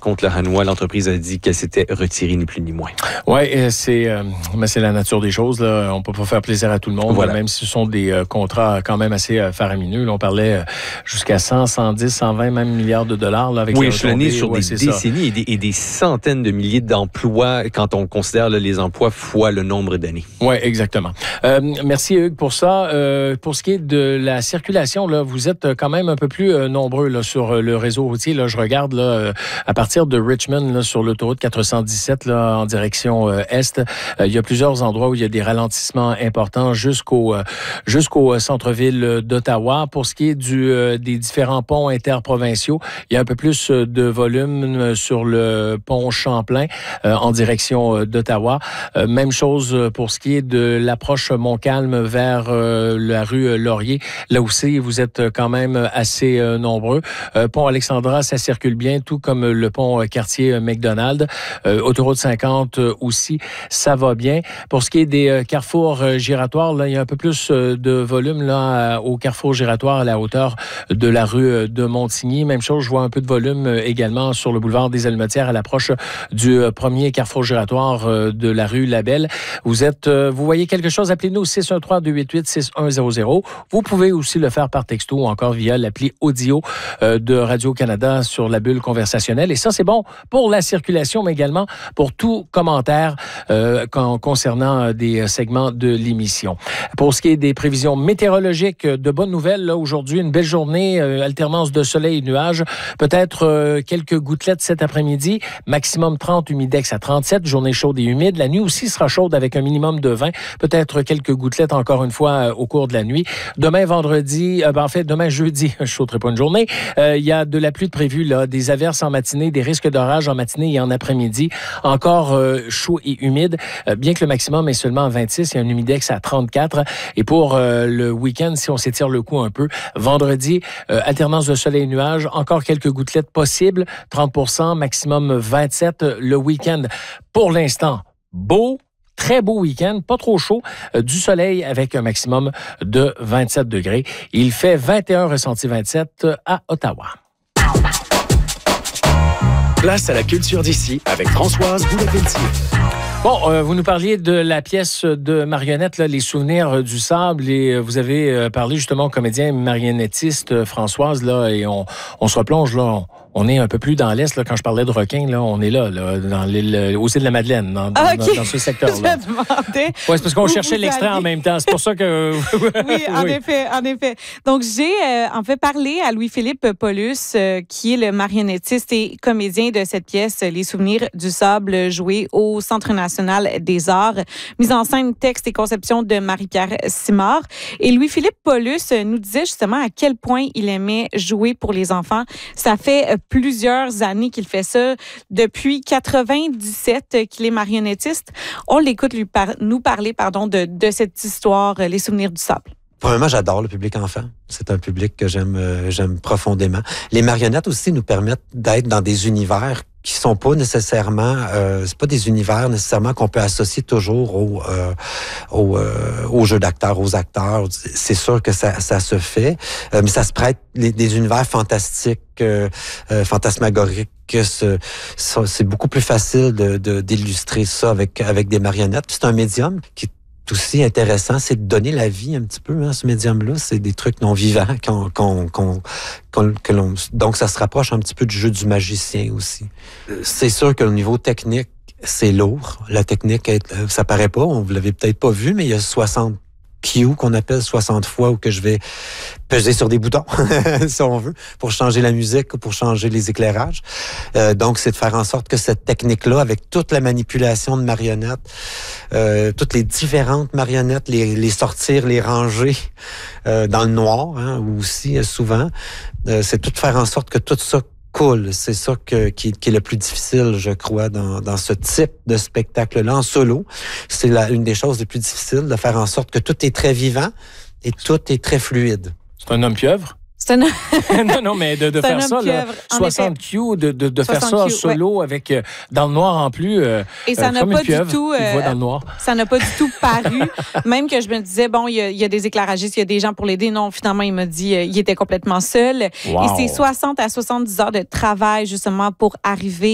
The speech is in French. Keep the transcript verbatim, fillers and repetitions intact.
contre le Hanwha. L'entreprise a dit qu'elle s'était retirée, ni plus ni moins. Oui, c'est, euh, mais c'est la nature des choses. Là. On ne peut pas faire plaisir à tout le monde, voilà. Même si ce sont des euh, contrats quand même assez euh, faramineux. Là, on parlait euh, jusqu'à cent, cent dix, cent vingt même milliards de dollars. Là, avec oui, échelonné sur ouais, des décennies et des, et des centaines de milliers d'emplois quand on considère là, les emplois fois le nombre d'années. Oui, exactement. Euh, merci Hugues pour ça. Euh, pour ce qui est de la circulation, là, vous êtes quand même un peu plus euh, nombreux là, sur le réseau routier. Là, je regarde là, euh, à partir de Richmond là, sur l'autoroute quatre cent dix-sept là, en direction euh, est. Euh, il y a plusieurs endroits où il y a des ralentissements importants jusqu'au euh, jusqu'au centre-ville d'Ottawa. Pour ce qui est du euh, des différents ponts interprovinciaux, il y a un peu plus de volume sur le pont Champlain euh, en direction d'Ottawa. Euh, même chose pour ce qui est de l'approche Montcalm vers euh, la rue Laurier. Là aussi, vous êtes quand même assez euh, nombreux. Euh, pont Alexandra, ça circule bien, tout comme le pont Cartier McDonald. Euh, autoroute cinquante aussi, ça va bien. Pour ce qui est des euh, carrefours euh, giratoires, là, il y a un peu plus euh, de volume là, à, au carrefour giratoire à la hauteur de la rue de Montigny. Même chose, je vois un peu de volume euh, également sur le boulevard des Allumetières à l'approche du euh, premier carrefour giratoire euh, de la rue Labelle. Vous êtes, euh, vous voyez quelque chose, appelez-nous six un trois deux huit huit six un zéro zéro. Vous pouvez aussi le faire par texto ou encore via l'appli audio euh, de Radio-Canada sur la bulle conversationnelle. Et ça, c'est bon pour la circulation, mais également pour tout commentaire euh, con, concernant des segments de l'émission. Pour ce qui est des prévisions météorologiques, de bonnes nouvelles, là, aujourd'hui, une belle journée, euh, alternance de soleil et nuages, peut-être euh, quelques gouttelettes cet après-midi, maximum trente, humidex à trente-sept, journée chaude et humide. La nuit aussi sera chaude avec un minimum de vingt, peut-être quelques gouttelettes encore une fois euh, au cours de la nuit. Demain, vendredi, euh, ben, en fait, demain, jeudi, je ne sauterai pas une journée, euh, il y a de la pluie de prévue, là, des averses en matinée, des risques d'orage en matinée et en après-midi. Encore euh, chaud et humide, euh, bien que le maximum est seulement vingt-six, il y a un humidex à trente-quatre. Et pour euh, le week-end, si on s'étire le coup un peu, vendredi, euh, alternance de soleil et nuages, encore quelques gouttelettes possibles, trente pour cent, maximum vingt-sept le week-end. Pour l'instant, beau, très beau week-end, pas trop chaud, euh, du soleil avec un maximum de vingt-sept degrés. Il fait vingt et un, ressenti vingt-sept à Ottawa. Place à la culture d'ici avec Françoise Boulay-Pelletier. Bon, euh, vous nous parliez de la pièce de marionnette, là, Les souvenirs du sable, et euh, vous avez euh, parlé justement au comédien marionnettiste euh, Françoise, là, et on, on se replonge, là, on, on est un peu plus dans l'Est, là, quand je parlais de requin, là, on est là, là dans l'île, aux îles de la Madeleine, dans, ah, okay. dans, dans ce secteur-là. Je demandais. Oui, c'est parce qu'on cherchait l'extrait allez... en même temps, c'est pour ça que... oui, en oui. effet, en effet. Donc, j'ai euh, en fait parlé à Louis-Philippe Paulus, euh, qui est le marionnettiste et comédien de cette pièce, Les souvenirs du sable, jouée au Centre national des arts, mise en scène, texte et conception de Marie-Pierre Simard. Et Louis-Philippe Paulus nous disait justement à quel point il aimait jouer pour les enfants. Ça fait plusieurs années qu'il fait ça, depuis quatre-vingt-dix-sept qu'il est marionnettiste. On l'écoute lui par- nous parler pardon, de, de cette histoire, Les souvenirs du sable. Premièrement, j'adore le public enfant. C'est un public que j'aime, euh, j'aime profondément. Les marionnettes aussi nous permettent d'être dans des univers qui sont pas nécessairement, euh, c'est pas des univers nécessairement qu'on peut associer toujours au, euh, au, euh, au jeu d'acteurs, aux acteurs. C'est sûr que ça, ça se fait, euh, mais ça se prête les, des univers fantastiques, euh, euh, fantasmagoriques. Que ce, ça, c'est beaucoup plus facile de, de, d'illustrer ça avec avec des marionnettes. C'est un médium qui est aussi intéressant, c'est de donner la vie un petit peu, hein, ce médium-là. C'est des trucs non vivants qu'on, qu'on, qu'on, qu'on, que l'on... Donc, ça se rapproche un petit peu du jeu du magicien aussi. C'est sûr que au niveau technique, c'est lourd. La technique, ça paraît pas, on vous l'avez peut-être pas vu, mais il y a soixante Q qu'on appelle soixante fois où que je vais peser sur des boutons, si on veut, pour changer la musique, pour changer les éclairages. Euh, donc, c'est de faire en sorte que cette technique-là, avec toute la manipulation de marionnettes, euh, toutes les différentes marionnettes, les, les sortir, les ranger euh, dans le noir, hein, aussi souvent, euh, c'est tout de faire en sorte que tout ça cool. C'est ça que, qui, qui est le plus difficile, je crois, dans, dans ce type de spectacle-là en solo. C'est la, une des choses les plus difficiles, de faire en sorte que tout est très vivant et tout est très fluide. C'est un homme pieuvre? C'est un... non, non, mais de, de faire ça, là, soixante Q, de, de, de faire ça en solo, ouais. avec euh, dans le noir en plus. Euh, Et ça euh, n'a pas pieuvre, du tout. Euh, dans le noir. Ça n'a pas du tout paru. Même que je me disais, bon, il y, y a des éclairagistes, il y a des gens pour l'aider. Non, finalement, il m'a dit, euh, il était complètement seul. Wow. Et c'est soixante à soixante-dix heures de travail, justement, pour arriver